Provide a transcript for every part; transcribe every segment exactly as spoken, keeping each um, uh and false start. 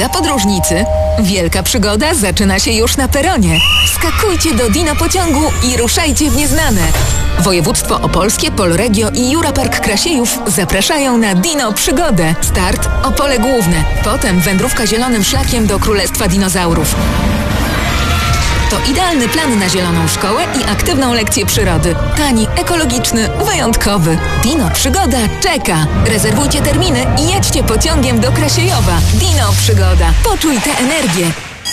Uwaga podróżnicy! Wielka przygoda zaczyna się już na peronie. Skakujcie do Dino pociągu i ruszajcie w nieznane. Województwo opolskie, Polregio i Jurapark Krasiejów zapraszają na Dino Przygodę. Start Opole Główne, potem wędrówka zielonym szlakiem do Królestwa Dinozaurów. To idealny plan na zieloną szkołę i aktywną lekcję przyrody. Tani, ekologiczny, wyjątkowy. Dino Przygoda czeka. Rezerwujcie terminy i jedźcie pociągiem do Krasiejowa. Dino Przygoda. Poczuj tę energię.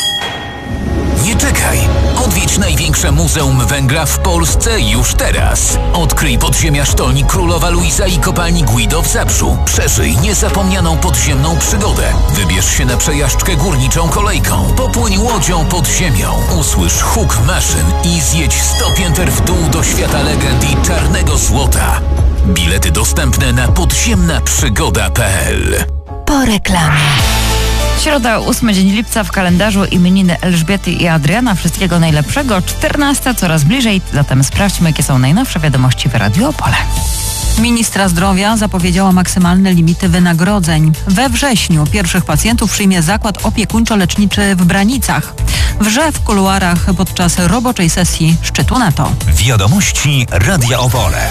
Nie czekaj! Odwiedź największe muzeum węgla w Polsce już teraz. Odkryj podziemia sztolni Królowa Luiza i kopalni Guido w Zabrzu. Przeżyj niezapomnianą podziemną przygodę. Wybierz się na przejażdżkę górniczą kolejką. Popłyń łodzią pod ziemią. Usłysz huk maszyn i zjedź sto pięter w dół do świata legend i czarnego złota. Bilety dostępne na podziemna przygoda kropka p l. Po reklamie. Środa, ósmy dzień lipca w kalendarzu, imieniny Elżbiety i Adriana. Wszystkiego najlepszego. czternasta coraz bliżej, zatem sprawdźmy, jakie są najnowsze wiadomości w Radiu Opole. Ministra zdrowia zapowiedziała maksymalne limity wynagrodzeń. We wrześniu pierwszych pacjentów przyjmie zakład opiekuńczo-leczniczy w Branicach. Wrze w kuluarach podczas roboczej sesji szczytu NATO. Wiadomości Radia Opole.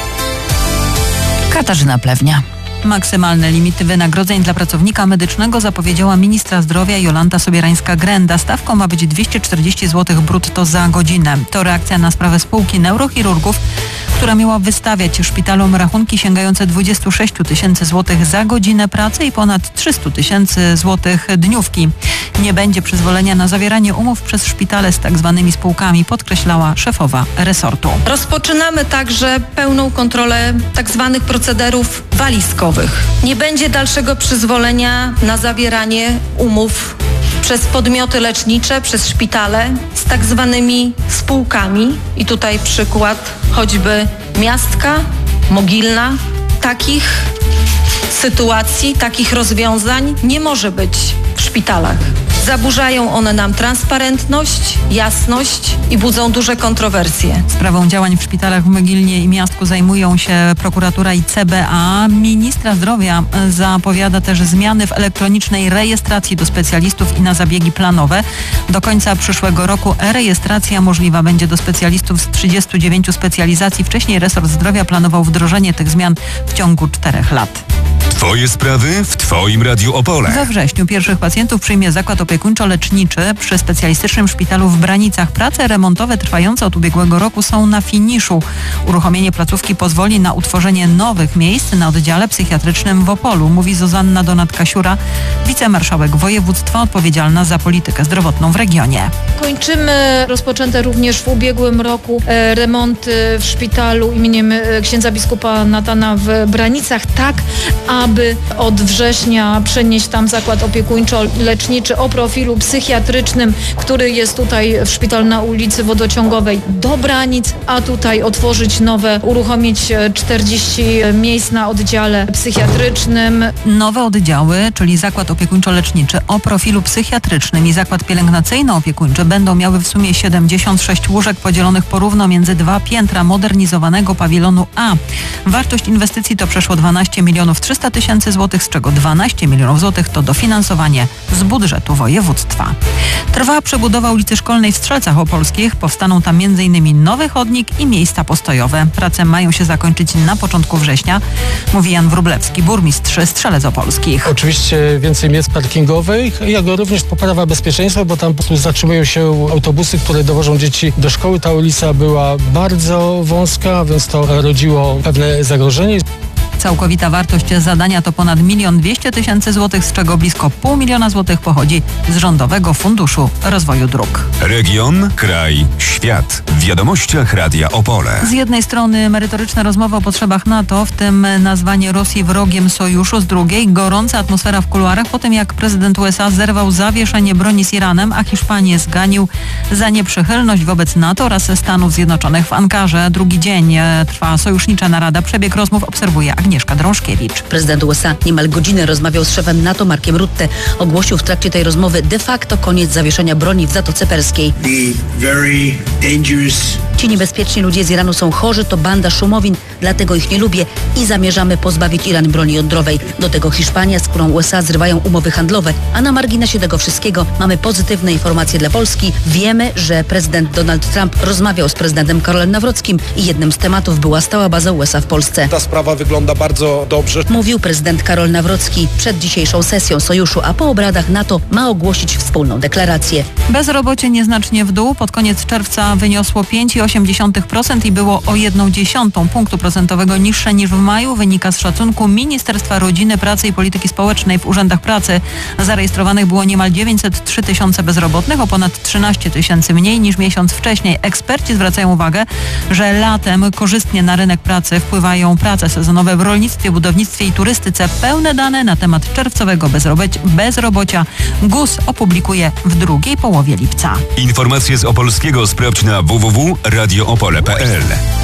Katarzyna Plewnia. Maksymalne limity wynagrodzeń dla pracownika medycznego zapowiedziała ministra zdrowia Jolanta Sobierańska-Grenda. Stawką ma być dwieście czterdzieści złotych brutto za godzinę. To reakcja na sprawę spółki neurochirurgów, która miała wystawiać szpitalom rachunki sięgające dwadzieścia sześć tysięcy złotych za godzinę pracy i ponad trzysta tysięcy złotych dniówki. Nie będzie przyzwolenia na zawieranie umów przez szpitale z tak zwanymi spółkami, podkreślała szefowa resortu. Rozpoczynamy także pełną kontrolę tak zwanych procederów walizkowych. Nie będzie dalszego przyzwolenia na zawieranie umów przez podmioty lecznicze, przez szpitale z tak zwanymi spółkami. I tutaj przykład choćby Miastka, Mogilna. Takich sytuacji, takich rozwiązań nie może być w szpitalach. Zaburzają one nam transparentność, jasność i budzą duże kontrowersje. Sprawą działań w szpitalach w Mogilnie i Miastku zajmują się prokuratura i C B A. Ministra zdrowia zapowiada też zmiany w elektronicznej rejestracji do specjalistów i na zabiegi planowe. Do końca przyszłego roku e-rejestracja możliwa będzie do specjalistów z trzydziestu dziewięciu specjalizacji. Wcześniej resort zdrowia planował wdrożenie tych zmian w ciągu czterech lat. Twoje sprawy w Twoim Radiu Opole. We wrześniu pierwszych pacjentów przyjmie zakład opiekuńczo-leczniczy przy specjalistycznym szpitalu w Branicach. Prace remontowe trwające od ubiegłego roku są na finiszu. Uruchomienie placówki pozwoli na utworzenie nowych miejsc na oddziale psychiatrycznym w Opolu, mówi Zuzanna Donat-Kasiura, wicemarszałek województwa odpowiedzialna za politykę zdrowotną w regionie. Kończymy rozpoczęte również w ubiegłym roku e, remonty w szpitalu imieniem e, księdza biskupa Natana w Branicach, tak aby od września przenieść tam zakład opiekuńczo-leczniczy o profilu psychiatrycznym, który jest tutaj w szpitalu na ulicy Wodociągowej do Branic, a tutaj otworzyć nowe, uruchomić czterdzieści miejsc na oddziale psychiatrycznym. Nowe oddziały, czyli zakład opiekuńczo-leczniczy o profilu psychiatrycznym i zakład pielęgnacyjno-opiekuńczy będą miały w sumie siedemdziesiąt sześć łóżek podzielonych porówno między dwa piętra modernizowanego pawilonu A. Wartość inwestycji to przeszło dwanaście milionów trzysta tysięcy złotych, z czego dwanaście milionów złotych to dofinansowanie z budżetu województwa. Trwa przebudowa ulicy Szkolnej w Strzelcach Opolskich. Powstaną tam między innymi nowy chodnik i miejsca postojowe. Prace mają się zakończyć na początku września, mówi Jan Wróblewski, burmistrz Strzelec Opolskich. Oczywiście więcej miejsc parkingowych, jak również poprawa bezpieczeństwa, bo tam po prostu zatrzymują się autobusy, które dowożą dzieci do szkoły. Ta ulica była bardzo wąska, więc to rodziło pewne zagrożenie. Całkowita wartość zadania to ponad milion dwieście tysięcy złotych, z czego blisko pół miliona złotych pochodzi z Rządowego Funduszu Rozwoju Dróg. Region, kraj, świat. W wiadomościach Radia Opole. Z jednej strony merytoryczne rozmowy o potrzebach NATO, w tym nazwanie Rosji wrogiem sojuszu, z drugiej gorąca atmosfera w kuluarach po tym, jak prezydent U S A zerwał zawieszenie broni z Iranem, a Hiszpanię zganił za nieprzychylność wobec NATO oraz Stanów Zjednoczonych w Ankarze. Drugi dzień trwa sojusznicza narada. Przebieg rozmów obserwuje Agnieszka Drążkiewicz. Prezydent U S A niemal godzinę rozmawiał z szefem NATO Markiem Rutte. Ogłosił w trakcie tej rozmowy de facto koniec zawieszenia broni w Zatoce Perskiej. The very dangerous Ci niebezpieczni ludzie z Iranu są chorzy, to banda szumowin, dlatego ich nie lubię i zamierzamy pozbawić Iran broni jądrowej. Do tego Hiszpania, z którą U S A zrywają umowy handlowe. A na marginesie tego wszystkiego mamy pozytywne informacje dla Polski. Wiemy, że prezydent Donald Trump rozmawiał z prezydentem Karolem Nawrockim i jednym z tematów była stała baza U S A w Polsce. Ta sprawa wygląda bardzo dobrze. Mówił prezydent Karol Nawrocki przed dzisiejszą sesją sojuszu, a po obradach NATO ma ogłosić wspólną deklarację. Bezrobocie nieznacznie w dół. Pod koniec czerwca wyniosło pięć przecinek osiem procent i było o jedną dziesiątą punktu procentowego niższe niż w maju. Wynika z szacunku Ministerstwa Rodziny, Pracy i Polityki Społecznej. W urzędach pracy zarejestrowanych było niemal dziewięćset trzy tysiące bezrobotnych, o ponad trzynaście tysięcy mniej niż miesiąc wcześniej. Eksperci zwracają uwagę, że latem korzystnie na rynek pracy wpływają prace sezonowe w rolnictwie, budownictwie i turystyce. Pełne dane na temat czerwcowego bezrobocia, bezrobocia G U S opublikuje w drugiej połowie lipca. Informacje z Opolskiego sprawdź na w w w kropka radio opole kropka p l.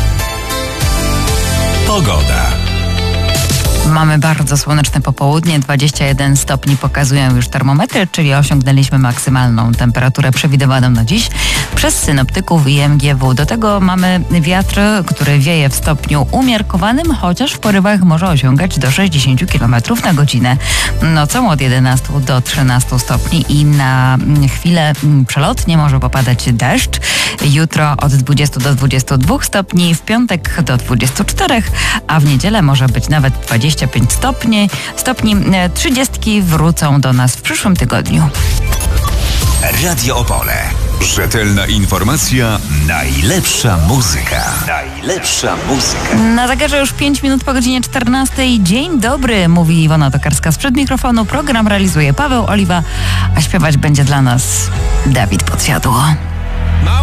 Pogoda. Mamy bardzo słoneczne popołudnie, dwadzieścia jeden stopni pokazują już termometry, czyli osiągnęliśmy maksymalną temperaturę przewidywaną na dziś przez synoptyków i M G W. Do tego mamy wiatr, który wieje w stopniu umiarkowanym, chociaż w porywach może osiągać do sześćdziesiąt kilometrów na godzinę. Nocą od jedenastu do trzynastu stopni i na chwilę przelotnie może popadać deszcz. Jutro od dwudziestu do dwudziestu dwóch stopni, w piątek do dwudziestu czterech, a w niedzielę może być nawet dwadzieścia pięć stopni. Stopni trzydziestki wrócą do nas w przyszłym tygodniu. Radio Opole. Rzetelna informacja, najlepsza muzyka. Najlepsza muzyka. Na zegarze już pięć minut po godzinie czternastej. Dzień dobry, mówi Iwona Tokarska sprzed mikrofonu. Program realizuje Paweł Oliwa, a śpiewać będzie dla nas Dawid Podsiadło.